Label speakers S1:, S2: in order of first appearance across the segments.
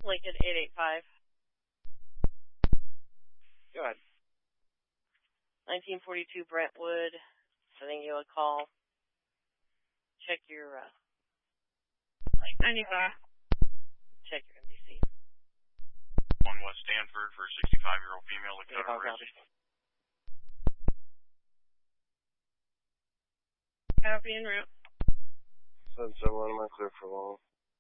S1: Lincoln 885.
S2: Go ahead.
S1: 1942 Brentwood, sending you a call. Check your,
S3: 95.
S1: Check your NBC.
S4: 1 West Stanford for a 65-year-old female that cut her wrist.
S3: Copy en route.
S2: 771, am I clear for long?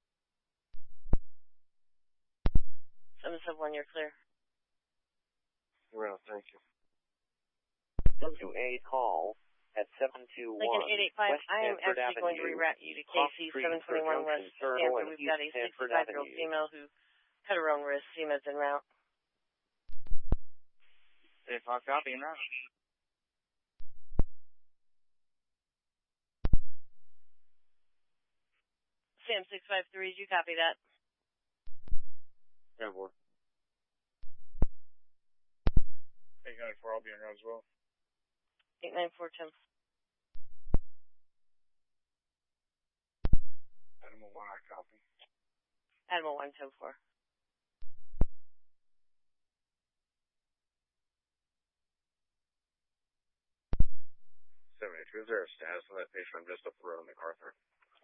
S1: 771, you're clear.
S2: You're out, thank you.
S5: To a call at 721
S1: Lincoln 885,
S5: West
S1: I am
S5: Stanford
S1: actually going to
S5: Avenue,
S1: reroute you to
S5: Cross
S1: KC
S5: Street,
S1: 721 West
S5: Junction Circle,
S1: Stanford.
S5: and
S1: We've got a
S5: East Stanford
S1: 65-year-old
S5: Avenue.
S1: female who cut her own wrist. CMED's en route.
S2: 8-5, copy en route.
S1: Sam 653, did you copy that?
S2: 10-4.
S4: 894, I'll be en route as well.
S1: 894, Tim.
S2: Animal 1, I copy.
S1: Animal 1, 10-4.
S2: Is there a status on that patient? I'm just up the road in MacArthur.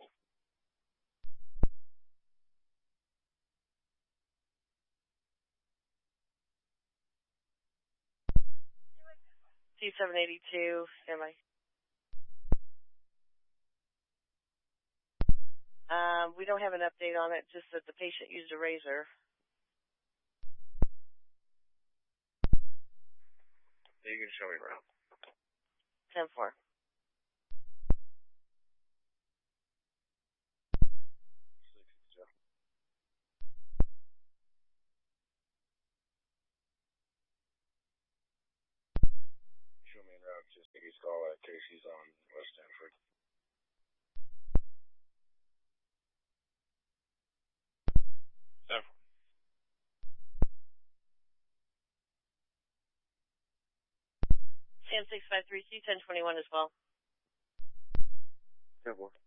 S1: C782, standby. We don't have an update on it, just that the patient used a razor.
S2: You can show me around.
S1: 10-4.
S2: Show me around, just Biggie's call at Casey's on West Stanford.
S1: Sam 653, C1021 as well.
S2: 10-4.